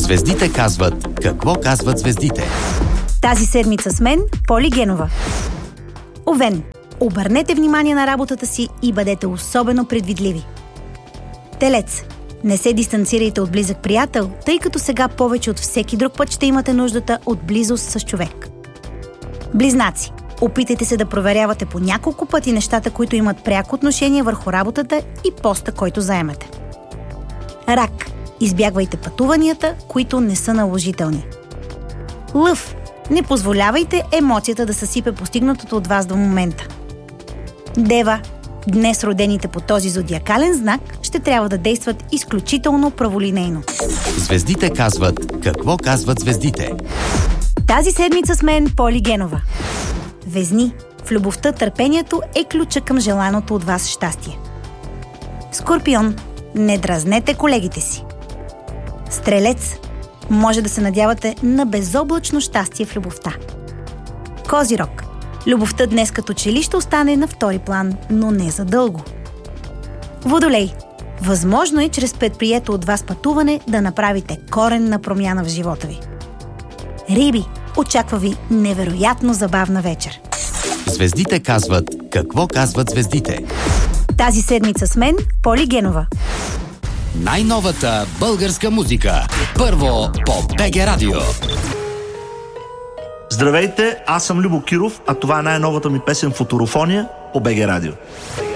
Звездите казват какво казват звездите. Тази седмица с мен Поли Генова. Овен, обърнете внимание на работата си и бъдете особено предвидливи. Телец, не се дистанцирайте от близък приятел, тъй като сега повече от всеки друг път ще имате нуждата от близост с човек. Близнаци, опитайте се да проверявате по няколко пъти нещата, които имат пряко отношение върху работата и поста, който заемате. Рак, избягвайте пътуванията, които не са наложителни. Лъв, не позволявайте емоцията да съсипе постигнатото от вас до момента. Дева, днес родените по този зодиакален знак ще трябва да действат изключително праволинейно. Звездите казват какво казват звездите. Тази седмица с мен Поли Генова. Везни, в любовта търпението е ключа към желаното от вас щастие. Скорпион, не дразнете колегите си. Стрелец, може да се надявате на безоблачно щастие в любовта. Козирог, любовта днес като че ли ще остане на втори план, но не за дълго. Водолей, възможно е чрез предприето от вас пътуване да направите коренна промяна в живота ви. Риби, очаква ви невероятно забавна вечер. Звездите казват какво казват звездите. Тази седмица с мен Поли Генова. Най-новата българска музика. Първо по БГ Радио. Здравейте, аз съм Любо Киров, а това е най-новата ми песен "Футурофония" по БГ Радио.